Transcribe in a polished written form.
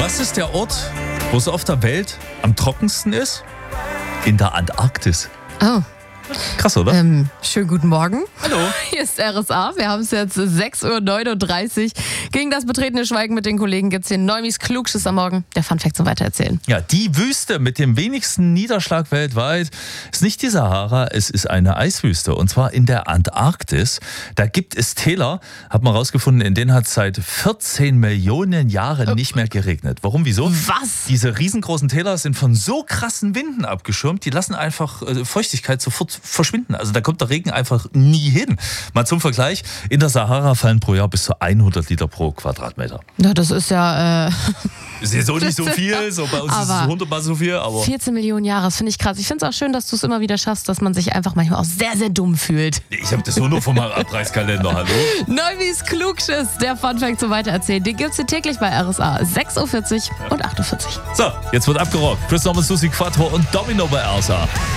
Was ist der Ort, wo es auf der Welt am trockensten ist? In der Antarktis. Oh. Krass, oder? Schönen guten Morgen. Hallo. Hier ist RSA. Wir haben es jetzt 6.39 Uhr. Gegen das betretene Schweigen mit den Kollegen gibt es hier Neumis Klugschiss am Morgen. Der Funfact zum Weitererzählen. Ja, die Wüste mit dem wenigsten Niederschlag weltweit ist nicht die Sahara, es ist eine Eiswüste. Und zwar in der Antarktis. Da gibt es Täler, hat man rausgefunden, in denen hat es seit 14 Millionen Jahren nicht mehr geregnet. Warum, wieso? Was? Diese riesengroßen Täler sind von so krassen Winden abgeschirmt, die lassen einfach Feuchtigkeit sofort verschwinden. Also da kommt der Regen einfach nie hin. Mal zum Vergleich, in der Sahara fallen pro Jahr bis zu 100 Liter pro Quadratmeter. Ja, das ist ja... Ist jetzt auch nicht so viel, so bei uns ist es 100-mal so viel, aber... 14 Millionen Jahre, das finde ich krass. Ich finde es auch schön, dass du es immer wieder schaffst, dass man sich einfach manchmal auch sehr, sehr dumm fühlt. Ich habe das nur von meinem Abreißkalender, hallo? Neumis Klugschiss, der Funfact zum Weitererzählen. Den gibt es hier täglich bei RSA. 6.40 Uhr und 8.40 Uhr. So, jetzt wird abgerockt. Chris Thomas, Lucy Quattro und Domino bei RSA.